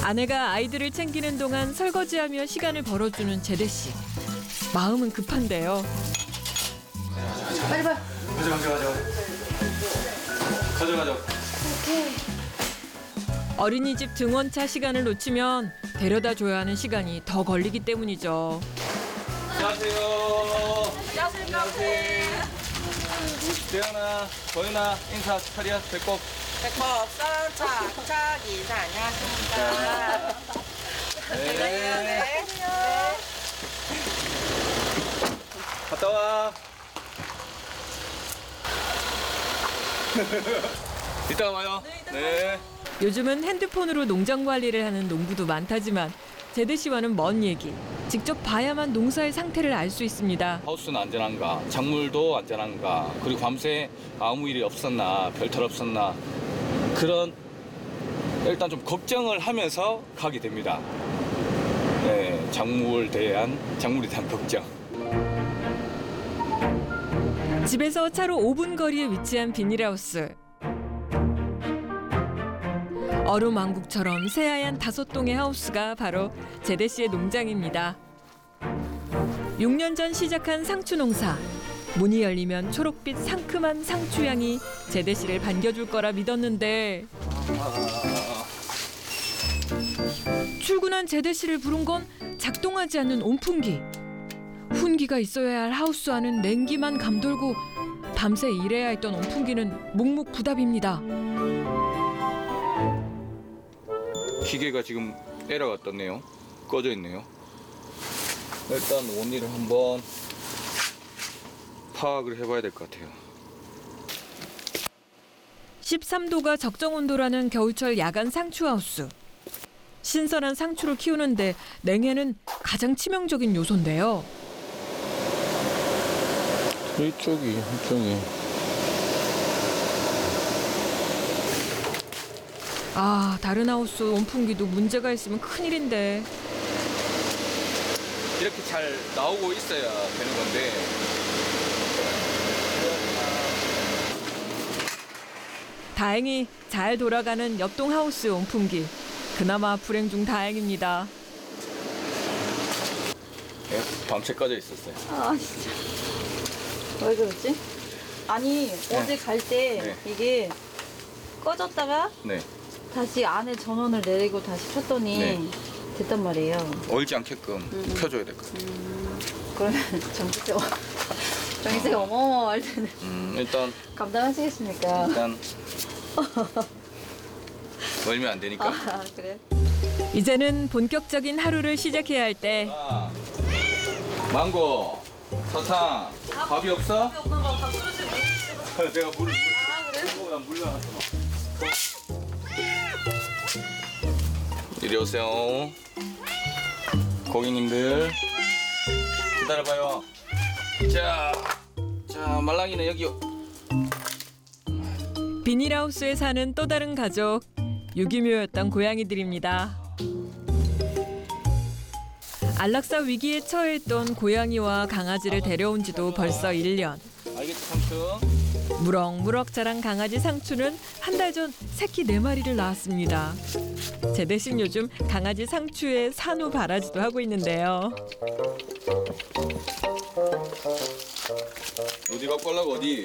아내가 아이들을 챙기는 동안 설거지하며 시간을 벌어주는 제대 씨. 마음은 급한데요. 빨리 봐. 가져가자. 어린이집 등원차 시간을 놓치면 데려다 줘야 하는 시간이 더 걸리기 때문이죠. 안녕하세요. 안녕하세요. 재현아, 도현아, 인사 차려, 배꼽. 차 기사 안녕하십니까. 네. 갔다 와. 이따가 와요. 네. 요즘은 핸드폰으로 농장 관리를 하는 농부도 많다지만 제대 씨와는 먼 얘기. 직접 봐야만 농사의 상태를 알 수 있습니다. 하우스는 안전한가, 작물도 안전한가, 그리고 밤새 아무 일이 없었나, 별탈 없었나, 그런 일단 좀 걱정을 하면서 가게 됩니다. 네, 작물에 대한 걱정. 집에서 차로 5분 거리에 위치한 비닐하우스. 얼음 왕국처럼 새하얀 5동의 하우스가 바로 제대 씨의 농장입니다. 6년 전 시작한 상추 농사. 문이 열리면 초록빛 상큼한 상추향이 제대 씨를 반겨줄 거라 믿었는데 출근한 제대 씨를 부른 건 작동하지 않는 온풍기. 훈기가 있어야 할 하우스 안은 냉기만 감돌고 밤새 일해야 했던 온풍기는 묵묵부답입니다. 기계가 지금 에러가 떴네요. 꺼져 있네요. 일단 원리를 한번 파악을 해봐야 될 것 같아요. 13도가 적정 온도라는 겨울철 야간 상추하우스. 신선한 상추를 키우는데 냉해는 가장 치명적인 요소인데요. 이쪽이. 아, 다른 하우스 온풍기도 문제가 있으면 큰일인데. 이렇게 잘 나오고 있어야 되는 건데. 다행히 잘 돌아가는 옆동 하우스 온풍기. 그나마 불행 중 다행입니다. 밤새 꺼져 있었어요. 아 진짜. 왜 그러지? 아니 어제 갈 때 네. 이게 꺼졌다가 네. 다시 안에 전원을 내리고 다시 켰더니 네. 됐단 말이에요. 얼지 않게끔 켜줘야 될 것 같아요. 그러면 전기세가 어마어마할 텐데 일단 감당하시겠습니까? 얼면 안 되니까. 아 그래? 이제는 본격적인 하루를 시작해야 할 때 망고, 사탕, 밥이 없어? 엄마가 밥 끓여주고 내가 물을 그래? 난 물려놨어. 이리 오세요. 고객님들 기다려봐요. 자 말랑이는 여기. 비닐하우스에 사는 또 다른 가족. 유기묘였던 고양이들입니다. 안락사 위기에 처해있던 고양이와 강아지를 데려온 지도 벌써 1년. 알겠지 삼촌? 무럭무럭 자란 강아지 상추는 한 달 전 새끼 4마리를 낳았습니다. 제 대신 요즘 강아지 상추에 산후 바라지도 하고 있는데요. 어디 갖고 가려고 어디?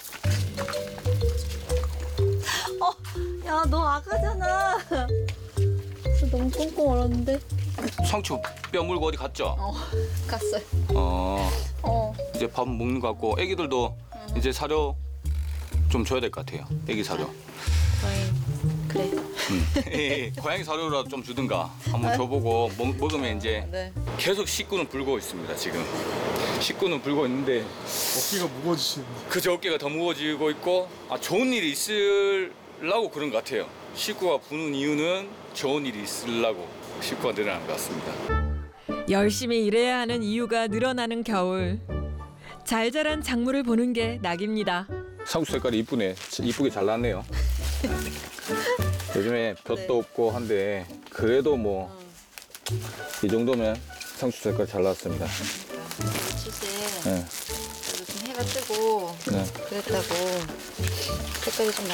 야 너 아가잖아. 저 너무 꽁꽁 얼었는데. 상추 뼈 물고 어디 갔죠? 갔어요. 이제 밥 먹는 것 같고 애기들도 이제 사료 좀 줘야 될 것 같아요. 애기 사료. 그래. 고양이 사료라도 좀 주든가 한번 줘보고 먹으면 이제 네. 계속 식구는 불고 있습니다. 지금 식구는 불고 있는데 어깨가 무거워지시는데. 그저 어깨가 더 무거워지고 있고 좋은 일이 있으려고 그런 것 같아요. 식구가 부는 이유는 좋은 일이 있으려고 식구가 늘어난 것 같습니다. 열심히 일해야 하는 이유가 늘어나는 겨울. 잘 자란 작물을 보는 게 낙입니다. 상추 색깔이 이쁘네. 이쁘게 잘 났네요. 요즘에 볕도 없고 한데 그래도 뭐 이 정도면 상추 색깔 잘 나왔습니다. 실제 네. 요즘 해가 뜨고 네. 그랬다고 색깔이 좀